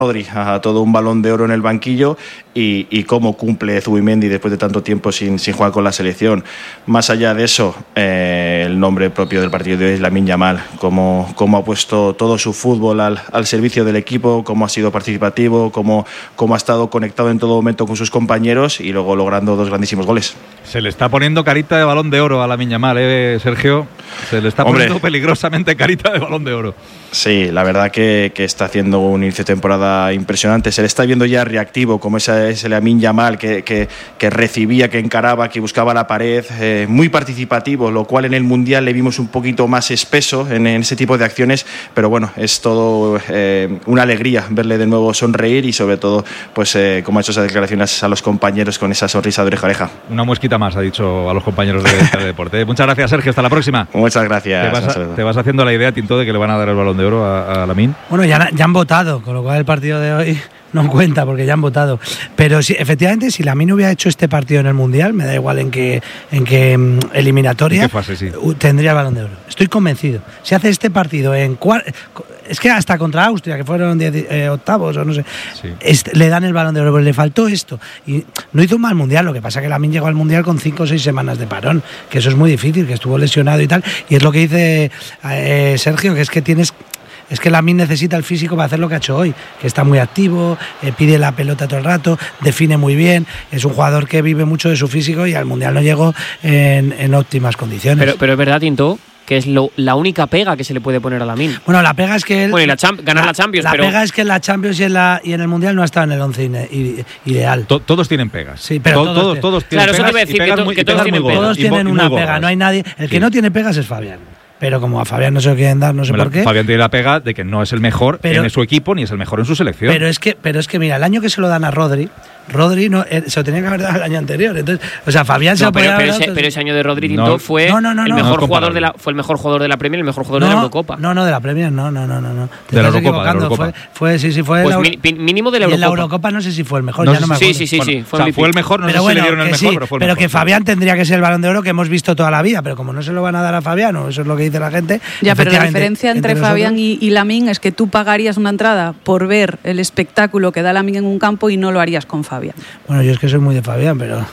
Rodri a todo un Balón de Oro en el banquillo y cómo cumple Zubimendi después de tanto tiempo sin jugar con la selección. Más allá de eso, el nombre propio del partido de hoy es Lamine Yamal, cómo ha puesto todo su fútbol al servicio del equipo, cómo ha sido participativo, cómo ha estado conectado en todo momento con sus compañeros y luego logrando 2 grandísimos goles. Se le está poniendo carita de Balón de Oro a Lamine Yamal, Sergio. Se le está poniendo peligrosamente carita de Balón de Oro. Sí, la verdad que está haciendo un inicio de temporada impresionante. Se le está viendo ya reactivo, como ese Lamine Yamal que recibía, que encaraba, que buscaba la pared, muy participativo, lo cual en el Mundial le vimos un poquito más espeso en ese tipo de acciones, pero bueno, es todo una alegría verle de nuevo sonreír y sobre todo, pues como ha hecho esas declaraciones a los compañeros con esa sonrisa de oreja a oreja. Una muesquita más, ha dicho a los compañeros de deporte. Muchas gracias, Sergio, hasta la próxima. Muchas gracias. Te vas haciendo la idea, Tinto, de que le van a dar el Balón de Oro a Lamine. Bueno, ya han votado, con lo cual el partido de hoy no cuenta porque ya han votado. Pero sí, efectivamente, si Lamine hubiera hecho este partido en el Mundial, me da igual en qué eliminatoria, ¿en qué fase, sí? Tendría el Balón de Oro. Estoy convencido. Si hace este partido es que hasta contra Austria, que fueron 10 octavos o no sé, sí, le dan el Balón de Oro, pero le faltó esto. Y no hizo un mal Mundial, lo que pasa es que Lamine llegó al Mundial con 5 o 6 semanas de parón, que eso es muy difícil, que estuvo lesionado y tal. Y es lo que dice Sergio, que es que Lamine necesita el físico para hacer lo que ha hecho hoy, que está muy activo, pide la pelota todo el rato, define muy bien, es un jugador que vive mucho de su físico y al Mundial no llegó en óptimas condiciones. Pero es verdad, Tinto, que es la única pega que se le puede poner a Lamine. Bueno, la pega es que él... Bueno, ganar la Champions, la pero... pega es que en la Champions y en el Mundial no ha estado en el 11 ideal. Todos tienen pegas. Sí, pero todos tienen pegas. Claro, eso te iba a decir, que todos tienen pegas. Todos tienen una pega, no hay nadie... El que no tiene pegas es Fabián. Pero como a Fabián no se lo quieren dar, no sé por qué. Fabián tiene la pega de que no es el mejor en su equipo ni es el mejor en su selección. Pero es que mira, el año que se lo dan a Rodri no, se lo tenía que haber dado el año anterior. Entonces, o sea, Fabián se lo podía haber dado. Pero ese año de Rodri Tinto fue el mejor jugador fue el mejor jugador de la Premier, el mejor jugador de la Eurocopa. No, de la Premier, no. Te de la estás Eurocopa. Fue pues mínimo de la Eurocopa. Y en la Eurocopa no sé si fue el mejor, no, ya no me acuerdo. Sí, fue el mejor, no sé si le dieron el mejor, pero fue el mejor. Pero que Fabián tendría que ser el Balón de Oro que hemos visto toda la vida, pero como no se lo van a dar a Fabián, o eso es lo que dice la gente. Ya, pero la diferencia entre Fabián y Lamine es que tú pagarías una entrada por ver el espectáculo que da Lamine en un campo y no lo harías con Fabián. Bueno, yo es que soy muy de Fabián, pero...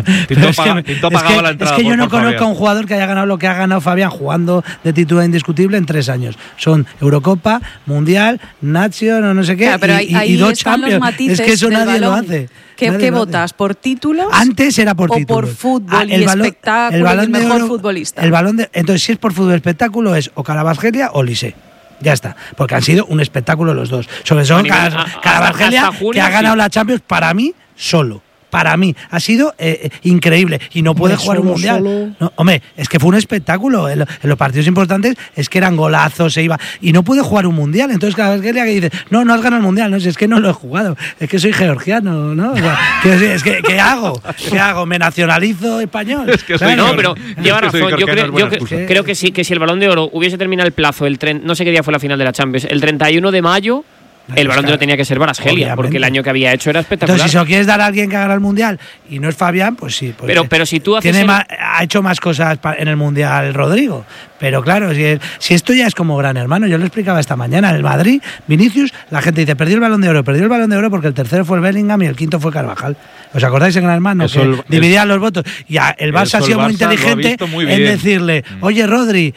Tinto pagaba la entrada. Es que yo no conozco a un jugador que haya ganado lo que ha ganado Fabián jugando de titular indiscutible en 3 años. Son Eurocopa, Mundial, Nations o no sé qué, claro, pero y 2 Champions. Es que eso nadie lo hace. ¿Qué votas? ¿Por títulos? Antes era por títulos. ¿O por fútbol y espectáculo y el mejor futbolista? Entonces, si es por fútbol y espectáculo, es o Carabasquelia o Lisé. Ya está, porque han sido un espectáculo los dos. Sobre todo Carabasquelia, que ha ganado la Champions para mí solo. Para mí ha sido increíble y no puede jugar un Mundial. No, hombre, es que fue un espectáculo. En los partidos importantes es que eran golazos, se iba y no puede jugar un Mundial. Entonces cada vez que dice, no has ganado el Mundial, no, es que no lo he jugado, es que soy georgiano, ¿no? O sea, ¿qué hago? ¿Qué hago? ¿Me nacionalizo español? Es que soy no, pero lleva razón. Yo creo que sí, que si el Balón de Oro hubiese terminado el plazo, no sé qué día fue la final de la Champions, el 31 de mayo. El Balón de Oro tenía que ser Kvaratskhelia, porque el año que había hecho era espectacular. Entonces, si se lo quieres dar a alguien que ha ganado el Mundial y no es Fabián, pues sí. Pues pero si tú haces ha hecho más cosas en el Mundial Rodrigo. Pero claro, si esto ya es como Gran Hermano, yo lo explicaba esta mañana, en el Madrid, Vinicius, la gente dice, perdió el Balón de Oro porque el tercero fue el Bellingham y el quinto fue Carvajal. ¿Os acordáis en Gran Hermano? Que dividían los votos. Y el Barça ha sido muy inteligente en decirle, oye Rodri,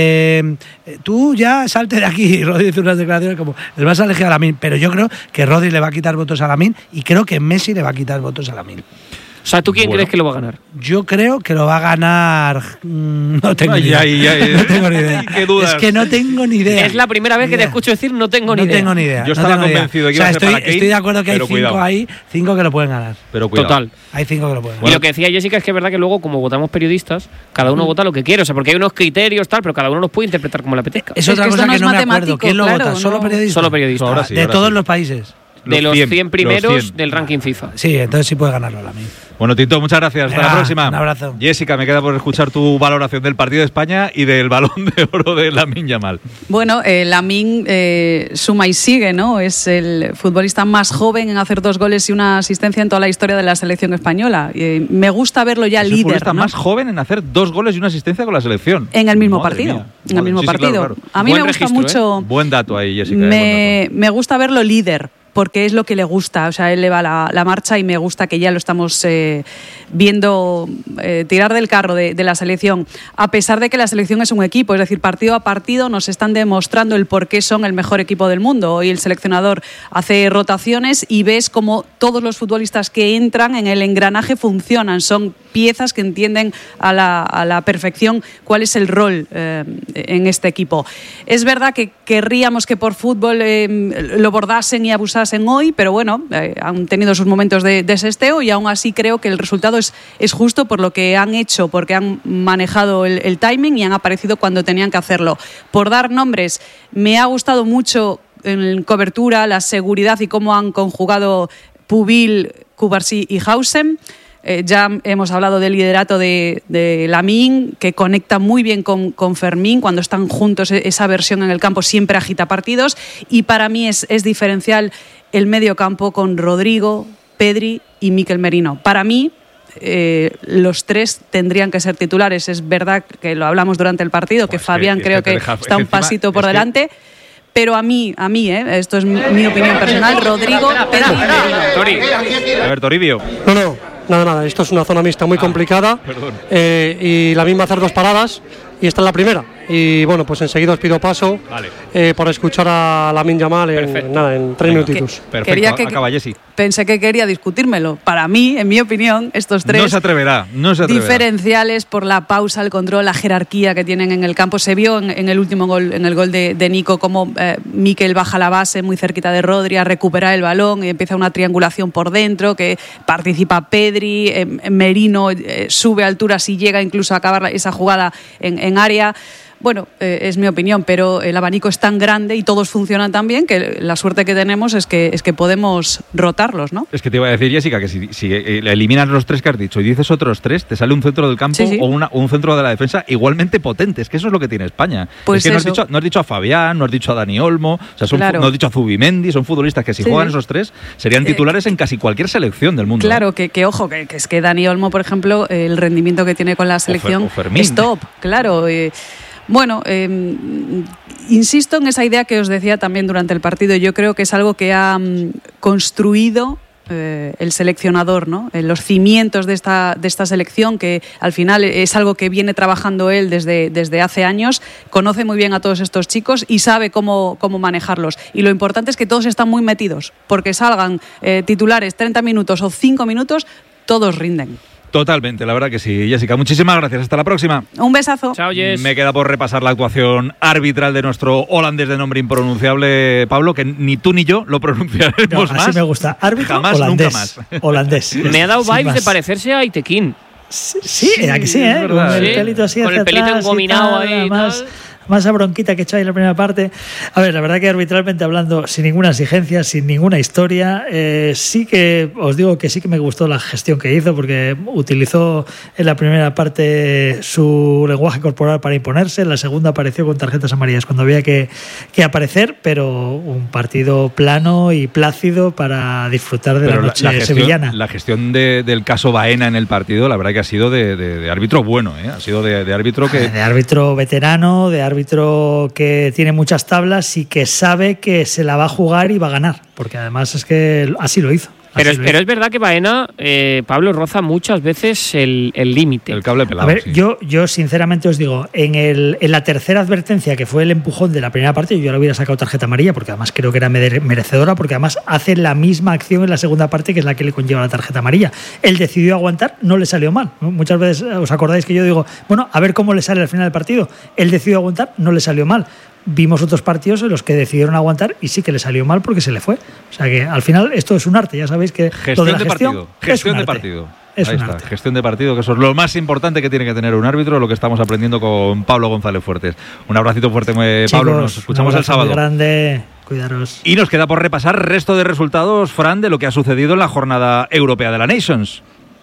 tú ya salte de aquí. Y Rodri dice unas declaraciones como, el Barça ha elegido a Lamine, pero yo creo que Rodri le va a quitar votos a Lamine y creo que Messi le va a quitar votos a Lamine. O sea, ¿tú quién crees que lo va a ganar? Yo creo que lo va a ganar... No tengo ni idea. No tengo ni idea. Es que no tengo ni idea. Es la primera vez que te escucho decir no tengo ni idea. No tengo ni idea. Yo estaba convencido de que iba a ser para Kane. Estoy de acuerdo que hay 5 que lo pueden ganar. Pero cuidado. Total. Hay 5 que lo pueden ganar. Y lo que decía Jessica es que es verdad que luego, como votamos periodistas, cada uno vota lo que quiere. O sea, porque hay unos criterios, tal, pero cada uno los puede interpretar como le apetezca. Es otra cosa que no me acuerdo. ¿Quién lo vota? ¿Solo periodistas? Solo periodistas. Ahora sí, de todos los países. De los 100 primeros del ranking FIFA. Sí, entonces sí puede ganarlo Lamine. Bueno, Tinto, muchas gracias. Hasta la próxima. Un abrazo. Jessica, me queda por escuchar tu valoración del partido de España y del Balón de Oro de Lamine Yamal. Bueno, Lamine suma y sigue, ¿no? Es el futbolista más joven en hacer 2 goles y una asistencia en toda la historia de la selección española. Me gusta verlo ya líder. Es el futbolista, ¿no?, más joven en hacer 2 goles y una asistencia con la selección. En el mismo partido. Sí, partido. Claro. A mí me gusta mucho. Buen dato ahí, Jessica. Me gusta verlo líder. porque es lo que le gusta. O sea, él le va la marcha y me gusta que ya lo estamos viendo tirar del carro de la selección, a pesar de que la selección es un equipo, es decir, partido a partido nos están demostrando el por qué son el mejor equipo del mundo. Hoy el seleccionador hace rotaciones y ves como todos los futbolistas que entran en el engranaje funcionan, son piezas que entienden a la perfección cuál es el rol en este equipo. Es verdad que querríamos que por fútbol lo bordasen y abusasen hoy, pero bueno, han tenido sus momentos de desesteo y aún así creo que el resultado es justo por lo que han hecho, porque han manejado el timing y han aparecido cuando tenían que hacerlo. Por dar nombres, me ha gustado mucho en cobertura la seguridad y cómo han conjugado Pubil, Cubarsí y Hausen. Ya hemos hablado del liderato de Lamine, que conecta muy bien con Fermín. Cuando están juntos, esa versión en el campo siempre agita partidos. Y para mí es diferencial el medio campo con Rodrigo, Pedri y Mikel Merino. Para mí, los tres tendrían que ser titulares. Es verdad que lo hablamos durante el partido, que Fabián creo que está un pasito por delante. Pero a mí, esto es mi opinión personal, Rodrigo, Pedri y Merino. A ver, Toribio. No. Nada, esto es una zona mixta muy complicada y la misma hacer 2 paradas y esta es la primera. Y bueno, pues enseguida os pido paso para escuchar a Lamine Yamal en 3 minutitos. Perfecto, acaba Jessy. Pensé que quería discutírmelo. Para mí, en mi opinión, estos tres no se atreverá. Diferenciales por la pausa, el control, la jerarquía que tienen en el campo. Se vio en el último gol, en el gol de Nico, cómo Mikel baja la base muy cerquita de Rodri a recuperar el balón y empieza una triangulación por dentro, que participa Pedri, Merino sube a alturas y llega incluso a acabar esa jugada en área. Bueno, es mi opinión, pero el abanico es tan grande y todos funcionan tan bien que la suerte que tenemos es que podemos rotarlos, ¿no? Es que te iba a decir, Jessica, que si eliminas los 3 que has dicho y dices otros 3, te sale un centro del campo o un centro de la defensa igualmente potente. Es que eso es lo que tiene España. Pues es que no has dicho a Fabián, no has dicho a Dani Olmo, o sea, no has dicho a Zubimendi, son futbolistas que si juegan esos 3 serían titulares en casi cualquier selección del mundo. Claro, que ojo, que es que Dani Olmo, por ejemplo, el rendimiento que tiene con la selección es top, claro. Bueno, insisto en esa idea que os decía también durante el partido. Yo creo que es algo que ha construido el seleccionador, ¿no? Los cimientos de esta selección, que al final es algo que viene trabajando él desde hace años. Conoce muy bien a todos estos chicos y sabe cómo manejarlos. Y lo importante es que todos están muy metidos, porque salgan titulares 30 minutos o 5 minutos, todos rinden. Totalmente, la verdad que sí. Jessica, muchísimas gracias. Hasta la próxima. Un besazo. Chao, Jess. Me queda por repasar la actuación arbitral de nuestro holandés de nombre impronunciable, Pablo, que ni tú ni yo lo pronunciaremos más. Así me gusta. Árbitro jamás, holandés. Nunca más. Holandés. Me ha dado vibes de parecerse a Itequín. Sí, aquí sí, ¿eh? Con el pelito así con hacia el pelito atrás engominado ahí. Más a bronquita que echáis en la primera parte. A ver, la verdad que arbitralmente hablando, sin ninguna exigencia, sin ninguna historia, sí que os digo que sí que me gustó la gestión que hizo, porque utilizó en la primera parte su lenguaje corporal para imponerse, en la segunda apareció con tarjetas amarillas cuando había que aparecer, pero un partido plano y plácido para disfrutar de la noche sevillana. La gestión del caso Baena en el partido, la verdad que ha sido de árbitro bueno, ¿eh? Ha sido de árbitro que... De árbitro veterano, de árbitro que tiene muchas tablas y que sabe que se la va a jugar y va a ganar, porque además es que así lo hizo. Pero es verdad que Baena, Pablo, roza muchas veces el límite. El cable pelado. A ver, sí. yo sinceramente os digo, en la tercera advertencia, que fue el empujón de la primera parte, yo le hubiera sacado tarjeta amarilla, porque además creo que era merecedora, porque además hace la misma acción en la segunda parte, que es la que le conlleva la tarjeta amarilla. Él decidió aguantar, no le salió mal. Muchas veces os acordáis que yo digo, bueno, a ver cómo le sale al final del partido. Él decidió aguantar, no le salió mal. Vimos otros partidos en los que decidieron aguantar y sí que le salió mal porque se le fue. O sea que al final esto es un arte, ya sabéis que gestión de partido. Gestión de partido. Es Ahí un está, arte. gestión de partido, que eso es lo más importante que tiene que tener un árbitro, lo que estamos aprendiendo con Pablo González Fuertes. Un abracito fuerte, Pablo, Chicos, nos escuchamos el sábado. Muy grande, cuidaros. Y nos queda por repasar resto de resultados, Fran, de lo que ha sucedido en la jornada europea de la Nations.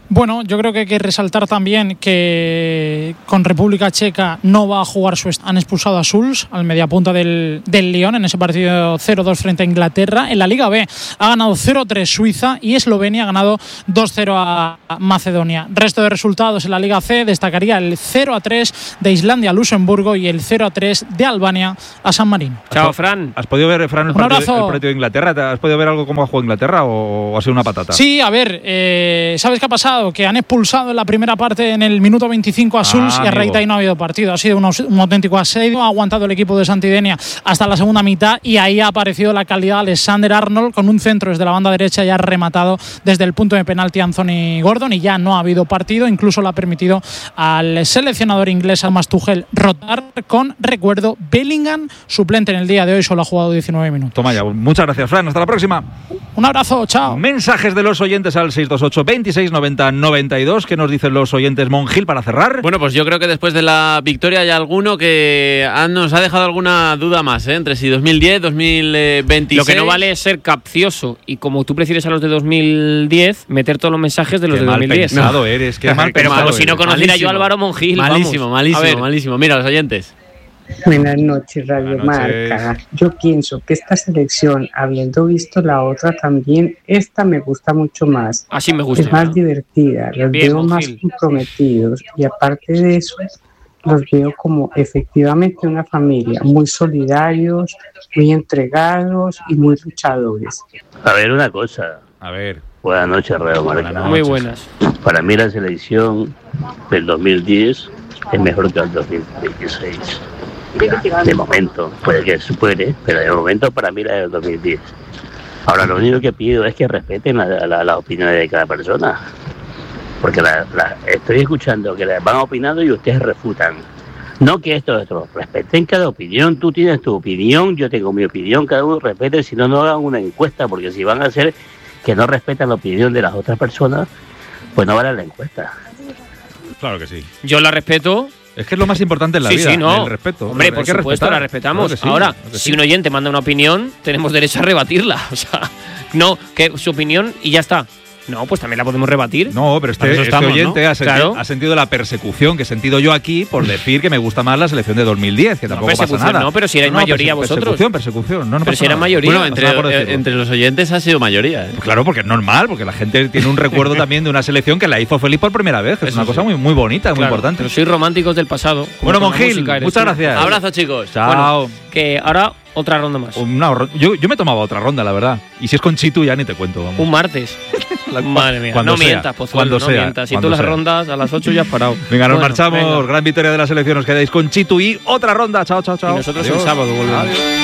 Bueno, yo creo que hay que resaltar también que con República Checa no va a jugar han expulsado a Schulz, al mediapunta del Lyon, en ese partido 0-2 frente a Inglaterra. En la Liga B ha ganado 0-3 Suiza y Eslovenia ha ganado 2-0 a Macedonia. Resto de resultados en la Liga C destacaría el 0-3 de Islandia a Luxemburgo y el 0-3 de Albania a San Marino. Chao, Fran. ¿Has podido ver, Fran, el partido de Inglaterra? ¿Has podido ver algo cómo ha jugado Inglaterra o ha sido una patata? Sí, a ver, ¿sabes qué ha pasado? Que han expulsado en la primera parte en el minuto 25 a Schulz y a raíz de ahí no ha habido partido. Ha sido un auténtico asedio. Ha aguantado el equipo de Santidenia hasta la segunda mitad y ahí ha aparecido la calidad de Alexander Arnold con un centro desde la banda derecha y ha rematado desde el punto de penalti Anthony Gordon y ya no ha habido partido. Incluso le ha permitido al seleccionador inglés Thomas Tuchel rotar con, recuerdo, Bellingham, suplente en el día de hoy, solo ha jugado 19 minutos. Toma ya. Muchas gracias, Fran. Hasta la próxima. Un abrazo. Chao. Mensajes de los oyentes al 628 26 90 92. ¿Qué nos dicen los oyentes, Monjil, para cerrar? Bueno, pues yo creo que después de la victoria hay alguno que nos ha dejado alguna duda más, entre si 2010, 2026. Lo que no vale es ser capcioso y, como tú prefieres a los de 2010, meter todos los mensajes de los de 2010. Qué mal pensado eres, qué mal Pero como si no conociera malísimo. Yo a Álvaro Monjil. Malísimo. Mira, los oyentes. Buenas noches, Radio Marca. Yo pienso que esta selección, habiendo visto la otra también, esta me gusta mucho más. Así me gusta. Es más divertida, los veo más comprometidos y aparte de eso, los veo como efectivamente una familia, muy solidarios, muy entregados y muy luchadores. A ver, una cosa. A ver. Buenas noches, Radio Marca. Muy buenas. Para mí la selección del 2010 es mejor que el 2026. De momento, puede que supere, pero de momento para mí la del 2010. Ahora, lo único que pido es que respeten las opiniones de cada persona, porque estoy escuchando que las van opinando y ustedes refutan. No que esto es otro, respeten cada opinión. Tú tienes tu opinión, yo tengo mi opinión, cada uno respete. Si no, no hagan una encuesta, porque si van a hacer que no respetan la opinión de las otras personas, pues no vale la encuesta. Claro que sí. Yo la respeto. Es que es lo más importante en la vida, el respeto. Hombre, por supuesto, la respetamos. Claro sí, ahora, si un oyente manda una opinión, tenemos derecho a rebatirla. O sea, no, que su opinión y ya está. No, pues también la podemos rebatir. No, pero este oyente, ¿no? ha sentido la persecución que he sentido yo aquí por decir que me gusta más la selección de 2010, que tampoco pasa nada. No, pero si erais mayoría vosotros. Persecución. No pero si eran mayoría. Bueno, entre los oyentes ha sido mayoría. Pues claro, porque es normal, porque la gente tiene un recuerdo también de una selección que la hizo feliz por primera vez. Es una cosa muy, muy bonita, muy importante. Pero sois románticos del pasado. Bueno, Monjil, muchas gracias. Abrazo, chicos. Chao. Bueno, que ahora otra ronda más. Yo me tomaba otra ronda, la verdad. Y si es con Chitu ya ni te cuento. Vamos. Un martes. Madre mía. No mientas, Pozuelo, no mientas. Si tú las rondas a las 8 ya has parado. Venga, nos marchamos. Venga. Gran victoria de la selección. Os quedáis con Chitu y otra ronda. Chao. Y nosotros el sábado volvemos. Adiós.